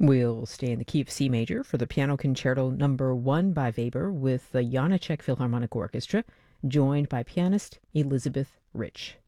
We'll stay in the key of C major for the Piano Concerto Number 1 by Weber with the Janáček Philharmonic Orchestra, joined by pianist Elizabeth Rich.